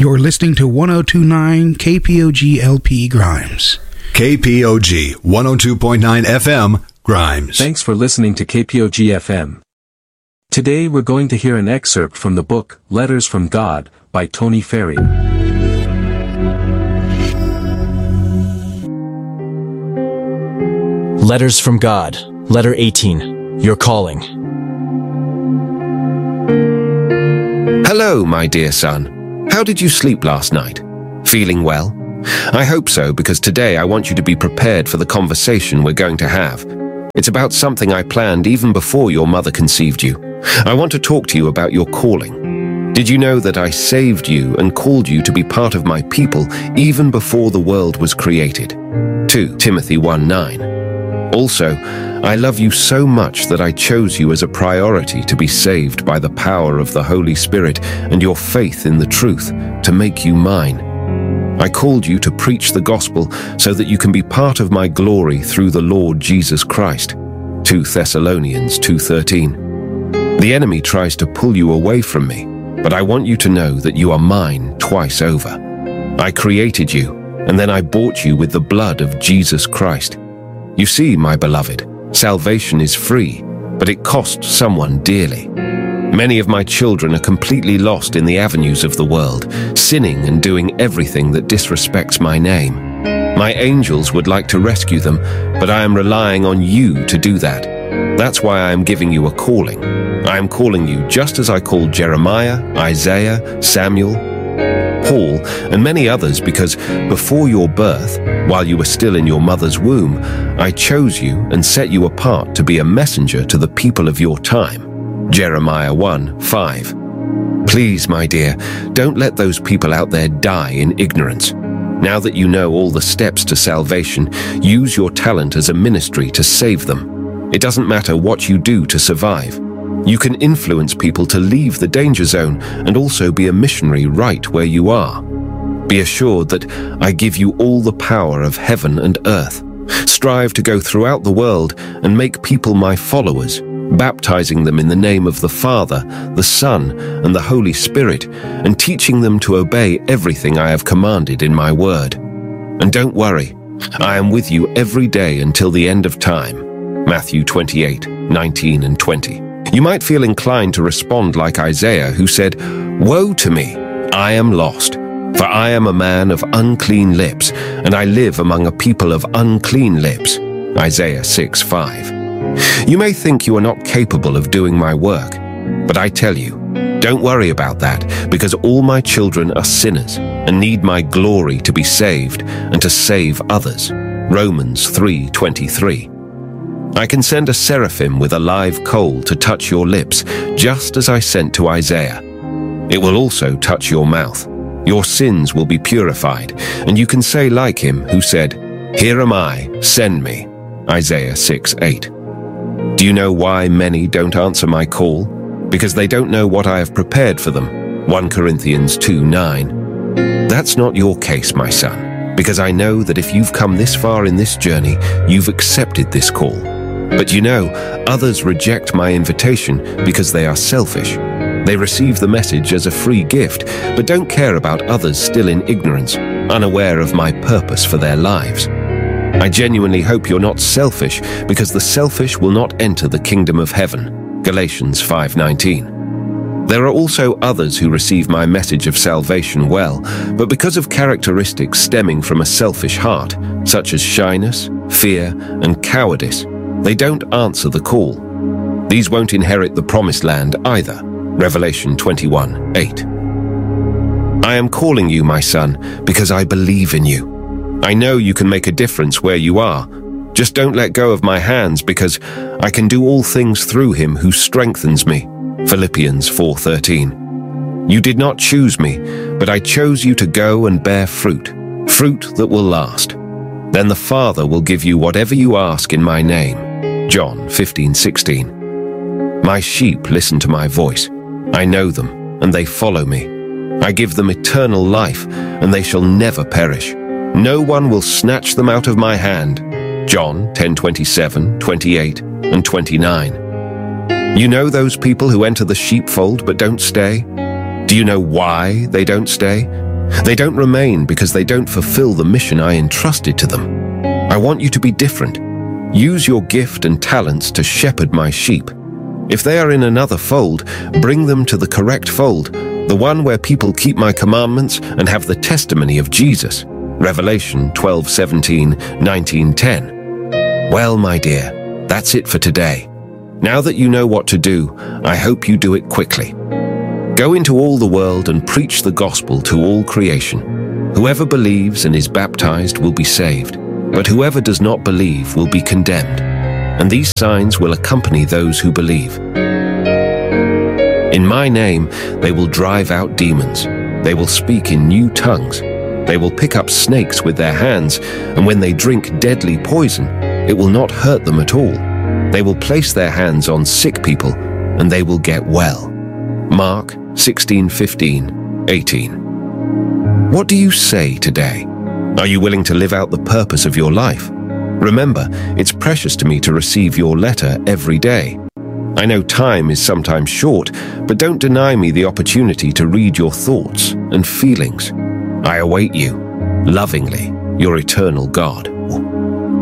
You're listening to 102.9 KPOG LP Grimes. KPOG 102.9 FM Grimes. Thanks for listening to KPOG FM. Today we're going to hear an excerpt from the book Letters from God by Tony Ferrier. Letters from God, Letter 18, Your Calling. Hello, my dear son. How did you sleep last night? Feeling well? I hope so, because today I want you to be prepared for the conversation we're going to have. It's about something I planned even before your mother conceived you. I want to talk to you about your calling. Did you know that I saved you and called you to be part of my people even before the world was created? 2 Timothy 1:9. Also, I love you so much that I chose you as a priority to be saved by the power of the Holy Spirit and your faith in the truth to make you mine. I called you to preach the gospel so that you can be part of my glory through the Lord Jesus Christ. 2 Thessalonians 2:13. The enemy tries to pull you away from me, but I want you to know that you are mine twice over. I created you, and then I bought you with the blood of Jesus Christ. You see, my beloved, salvation is free, but it costs someone dearly. Many of my children are completely lost in the avenues of the world, sinning and doing everything that disrespects my name. My angels would like to rescue them, but I am relying on you to do that. That's why I am giving you a calling. I am calling you just as I called Jeremiah, Isaiah, Samuel, Paul, and many others, because before your birth, while you were still in your mother's womb, I chose you and set you apart to be a messenger to the people of your time. Jeremiah 1:5. Please, my dear, don't let those people out there die in ignorance. Now that you know all the steps to salvation, use your talent as a ministry to save them. It doesn't matter what you do to survive. You can influence people to leave the danger zone and also be a missionary right where you are. Be assured that I give you all the power of heaven and earth. Strive to go throughout the world and make people my followers, baptizing them in the name of the Father, the Son, and the Holy Spirit, and teaching them to obey everything I have commanded in my word. And don't worry, I am with you every day until the end of time. Matthew 28:19 and 20. You might feel inclined to respond like Isaiah, who said, "Woe to me, I am lost, for I am a man of unclean lips, and I live among a people of unclean lips." Isaiah 6:5. You may think you are not capable of doing my work, but I tell you, don't worry about that, because all my children are sinners and need my glory to be saved and to save others. Romans 3:23. I can send a seraphim with a live coal to touch your lips, just as I sent to Isaiah. It will also touch your mouth. Your sins will be purified, and you can say like him who said, "Here am I, send me." Isaiah 6:8. Do you know why many don't answer my call? Because they don't know what I have prepared for them. 1 Corinthians 2:9. That's not your case, my son, because I know that if you've come this far in this journey, you've accepted this call. But you know, others reject my invitation because they are selfish. They receive the message as a free gift, but don't care about others still in ignorance, unaware of my purpose for their lives. I genuinely hope you're not selfish, because the selfish will not enter the kingdom of heaven. Galatians 5:19. There are also others who receive my message of salvation well, but because of characteristics stemming from a selfish heart, such as shyness, fear, and cowardice, they don't answer the call. These won't inherit the promised land either. Revelation 21:8. I am calling you, my son, because I believe in you. I know you can make a difference where you are. Just don't let go of my hands, because I can do all things through him who strengthens me. Philippians 4:13. You did not choose me, but I chose you to go and bear fruit, fruit that will last. Then the Father will give you whatever you ask in my name. John 15:16. My sheep listen to my voice. I know them, and they follow me. I give them eternal life, and they shall never perish. No one will snatch them out of my hand. John 10:27, 28, and 29. You know those people who enter the sheepfold but don't stay? Do you know why they don't stay? They don't remain because they don't fulfill the mission I entrusted to them. I want you to be different. Use your gift and talents to shepherd my sheep. If they are in another fold, bring them to the correct fold, the one where people keep my commandments and have the testimony of Jesus. Revelation 12:17, 19:10. Well, my dear, that's it for today. Now that you know what to do, I hope you do it quickly. Go into all the world and preach the gospel to all creation. Whoever believes and is baptized will be saved, but whoever does not believe will be condemned. And these signs will accompany those who believe. In my name, they will drive out demons. They will speak in new tongues. They will pick up snakes with their hands, and when they drink deadly poison, it will not hurt them at all. They will place their hands on sick people, and they will get well. Mark 16:15-18. What do you say today? Are you willing to live out the purpose of your life? Remember, it's precious to me to receive your letter every day. I know time is sometimes short, but don't deny me the opportunity to read your thoughts and feelings. I await you, lovingly, your eternal God.